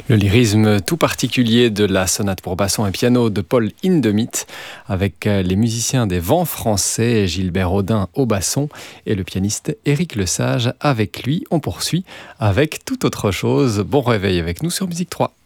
Le lyrisme tout particulier de la sonate pour basson et piano de Paul Hindemith avec les musiciens des Vents Français, Gilbert Audin au basson et le pianiste Éric Lesage avec lui. On poursuit avec tout autre chose. Bon réveil avec nous sur Musique 3.